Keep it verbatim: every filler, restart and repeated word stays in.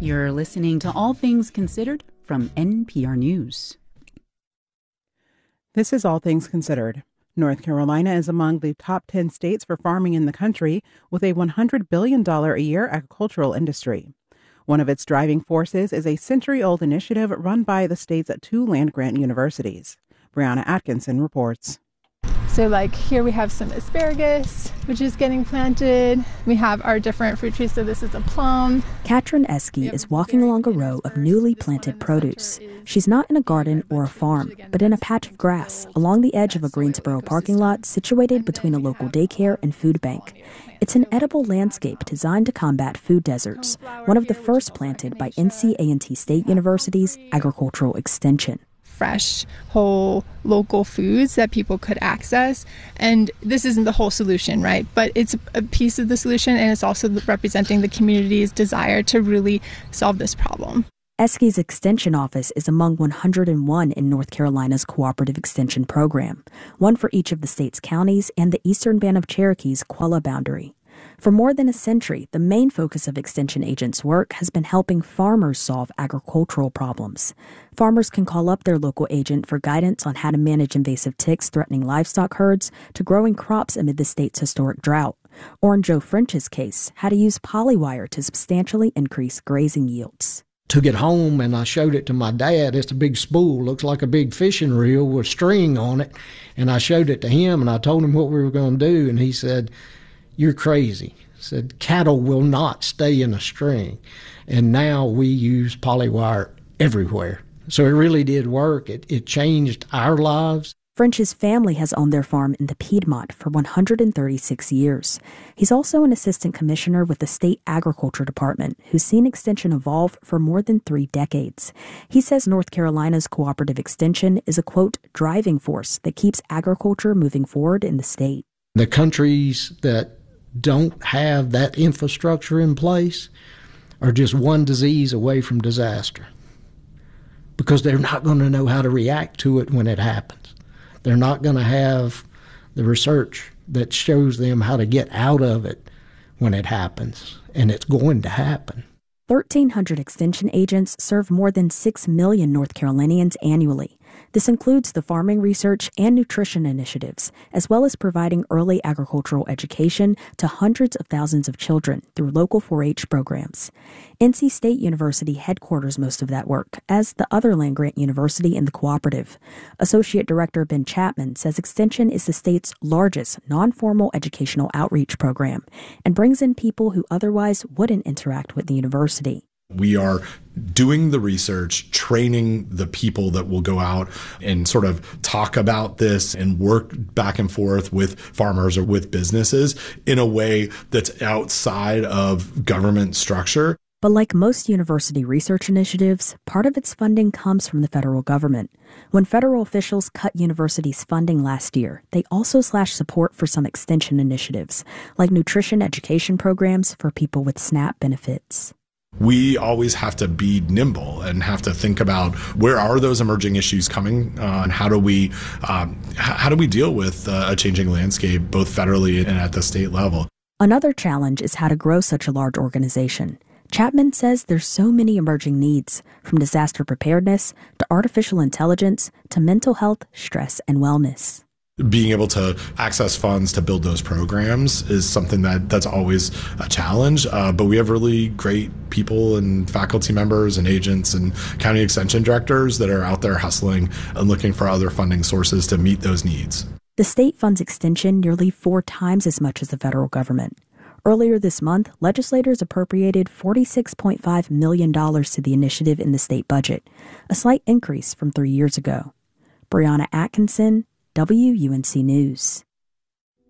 You're listening to All Things Considered from N P R News. This is All Things Considered. North Carolina is among the top ten states for farming in the country, with a one hundred billion dollars a year agricultural industry. One of its driving forces is a century-old initiative run by the state's two land-grant universities. Brianna Atkinson reports. So like here we have some asparagus, which is getting planted. We have our different fruit trees. So this is a plum. Katrin Eske is walking along a row of newly planted produce. She's not in a garden or a farm, but in a patch of grass along the edge of a Greensboro parking lot situated between a local daycare and food bank. It's an edible landscape designed to combat food deserts, one of the first planted by N C A and T State University's Agricultural Extension. Fresh, whole, local foods that people could access. And this isn't the whole solution, right? But it's a piece of the solution, and it's also representing the community's desire to really solve this problem. Eske's Extension Office is among one hundred one in North Carolina's Cooperative Extension Program, one for each of the state's counties and the Eastern Band of Cherokee's Qualla boundary. For more than a century, the main focus of Extension agents' work has been helping farmers solve agricultural problems. Farmers can call up their local agent for guidance on how to manage invasive ticks threatening livestock herds to growing crops amid the state's historic drought. Or in Joe French's case, how to use polywire to substantially increase grazing yields. Took it home and I showed it to my dad. It's a big spool, looks like a big fishing reel with string on it. And I showed it to him and I told him what we were going to do. And he said, "You're crazy." Said, "Cattle will not stay in a string." And now we use polywire everywhere. So it really did work. It, it changed our lives. French's family has owned their farm in the Piedmont for one hundred thirty-six years. He's also an assistant commissioner with the state agriculture department who's seen Extension evolve for more than three decades. He says North Carolina's cooperative extension is a, quote, driving force that keeps agriculture moving forward in the state. The countries that don't have that infrastructure in place are just one disease away from disaster because they're not going to know how to react to it when it happens. They're not going to have the research that shows them how to get out of it when it happens, and it's going to happen. thirteen hundred Extension agents serve more than six million North Carolinians annually. This includes the farming research and nutrition initiatives, as well as providing early agricultural education to hundreds of thousands of children through local four H programs. N C State University headquarters most of that work, as the other land-grant university in the cooperative. Associate Director Ben Chapman says Extension is the state's largest non-formal educational outreach program and brings in people who otherwise wouldn't interact with the university. We are doing the research, training the people that will go out and sort of talk about this and work back and forth with farmers or with businesses in a way that's outside of government structure. But like most university research initiatives, part of its funding comes from the federal government. When federal officials cut universities' funding last year, they also slashed support for some extension initiatives, like nutrition education programs for people with SNAP benefits. We always have to be nimble and have to think about where are those emerging issues coming uh, and how do we um, how do we deal with uh, a changing landscape both federally and at the state level. Another challenge is how to grow such a large organization. Chapman says there's so many emerging needs, from disaster preparedness to artificial intelligence to mental health, stress, and wellness. Being able to access funds to build those programs is something that that's always a challenge. Uh, but we have really great people and faculty members and agents and county extension directors that are out there hustling and looking for other funding sources to meet those needs. The state funds extension nearly four times as much as the federal government. Earlier this month, legislators appropriated forty-six point five million dollars to the initiative in the state budget, a slight increase from three years ago. Brianna Atkinson, W U N C News.